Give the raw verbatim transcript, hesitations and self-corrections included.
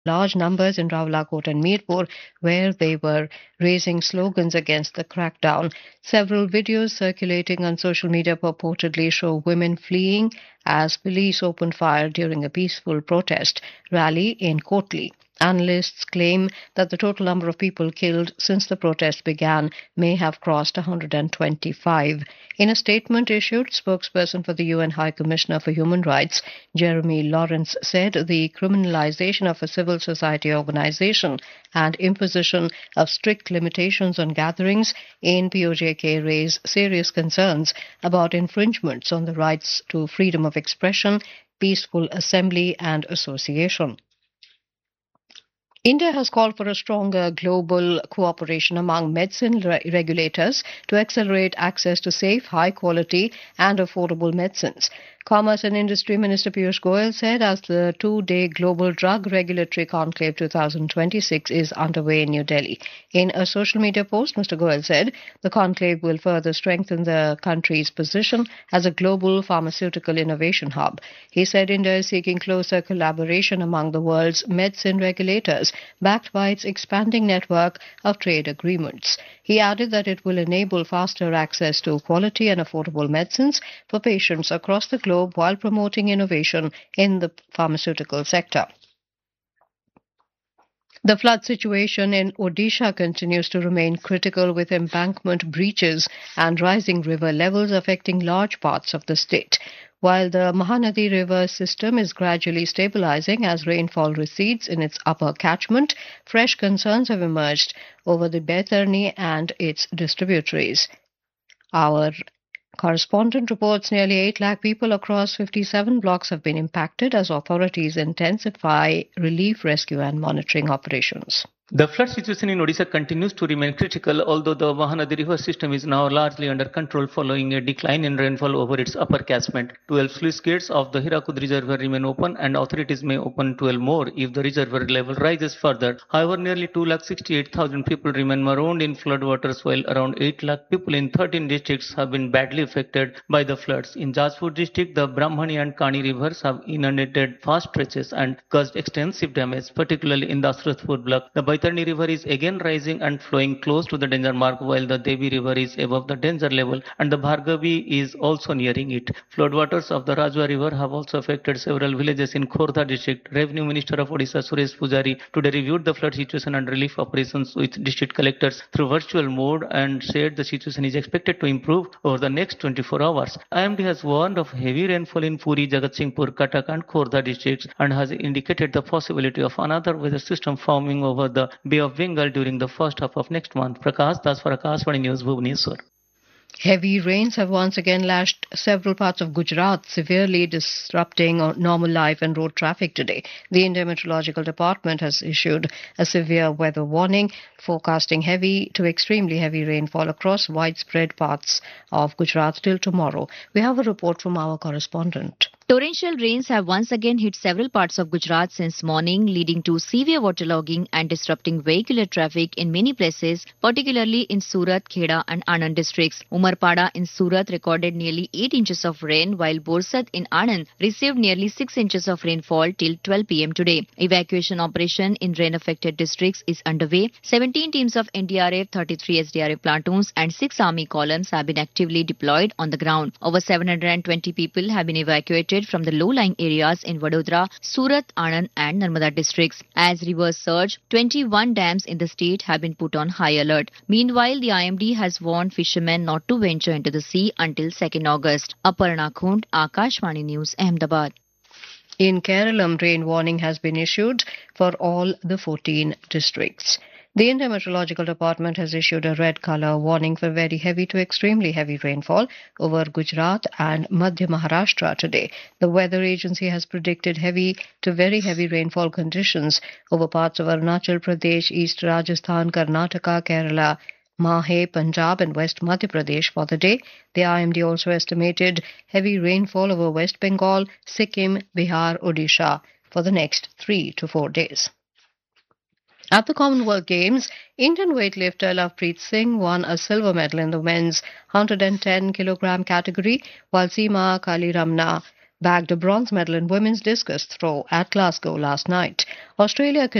large numbers in Rawalakot and Mirpur, where they were raising slogans against the crackdown. Several videos circulating on social media purportedly show women fleeing as police opened fire during a peaceful protest rally in Kotli. Analysts claim that the total number of people killed since the protest began may have crossed one hundred twenty-five. In a statement issued, spokesperson for the U N High Commissioner for Human Rights, Jeremy Lawrence, said the criminalization of a civil society organization and imposition of strict limitations on gatherings in P O J K raise serious concerns about infringements on the rights to freedom of expression, peaceful assembly, and association. India has called for a stronger global cooperation among medicine re- regulators to accelerate access to safe, high quality, and affordable medicines. Commerce and Industry Minister Piyush Goyal said as the two day Global Drug Regulatory Conclave twenty twenty-six is underway in New Delhi. In a social media post, Mister Goyal said the conclave will further strengthen the country's position as a global pharmaceutical innovation hub. He said India is seeking closer collaboration among the world's medicine regulators, backed by its expanding network of trade agreements. He added that it will enable faster access to quality and affordable medicines for patients across the globe while promoting innovation in the pharmaceutical sector. The flood situation in Odisha continues to remain critical, with embankment breaches and rising river levels affecting large parts of the state. While the Mahanadi River system is gradually stabilizing as rainfall recedes in its upper catchment, fresh concerns have emerged over the Baitarni and its distributaries. Our correspondent reports nearly eight lakh people across fifty-seven blocks have been impacted as authorities intensify relief, rescue, and monitoring operations. The flood situation in Odisha continues to remain critical, although the Mahanadi river system is now largely under control following a decline in rainfall over its upper catchment. twelve sluice gates of the Hirakud Reservoir remain open, and authorities may open twelve more if the reservoir level rises further. However, nearly two lakh sixty-eight thousand people remain marooned in floodwaters, while around eight lakh people in thirteen districts have been badly affected by the floods. In Jajpur district, the Brahmani and Kani rivers have inundated vast stretches and caused extensive damage, particularly in the Asratpur block. The Baitarni river is again rising and flowing close to the danger mark, while the Devi river is above the danger level and the Bhargavi is also nearing it. Floodwaters of the Rajwa river have also affected several villages in Khordha district. Revenue Minister of Odisha Suresh Pujari today reviewed the flood situation and relief operations with district collectors through virtual mode and said the situation is expected to improve over the next twenty-four hours. I M D has warned of heavy rainfall in Puri, Jagatsinghpur, Cuttack and Khordha districts and has indicated the possibility of another weather system forming over the Bay of Bengal during the first half of next month. Prakash Das for Akashvani News, Bhubaneswar. Heavy rains have once again lashed several parts of Gujarat, severely disrupting normal life and road traffic today. The Indian Meteorological Department has issued a severe weather warning, forecasting heavy to extremely heavy rainfall across widespread parts of Gujarat till tomorrow. We have a report from our correspondent. Torrential rains have once again hit several parts of Gujarat since morning, leading to severe waterlogging and disrupting vehicular traffic in many places, particularly in Surat, Kheda and Anand districts. Umarpada in Surat recorded nearly eight inches of rain, while Borsad in Anand received nearly six inches of rainfall till twelve p m today. Evacuation operation in rain-affected districts is underway. seventeen teams of N D R F, thirty-three S D R F platoons and six army columns have been actively deployed on the ground. Over seven hundred twenty people have been evacuated from the low-lying areas in Vadodara, Surat, Anand and Narmada districts. As rivers surge, twenty-one dams in the state have been put on high alert. Meanwhile, the I M D has warned fishermen not to venture into the sea until second August. Aparna Khund, Akashvani News, Ahmedabad. In Kerala, rain warning has been issued for all the fourteen districts. The Indian Meteorological Department has issued a red color warning for very heavy to extremely heavy rainfall over Gujarat and Madhya Maharashtra today. The weather agency has predicted heavy to very heavy rainfall conditions over parts of Arunachal Pradesh, East Rajasthan, Karnataka, Kerala, Mahe, Punjab and West Madhya Pradesh for the day. The I M D also estimated heavy rainfall over West Bengal, Sikkim, Bihar, Odisha for the next three to four days. At the Commonwealth Games, Indian weightlifter Lovepreet Singh won a silver medal in the men's one hundred ten kilogram category, while Seema Kaliramna bagged a bronze medal in women's discus throw at Glasgow last night. Australia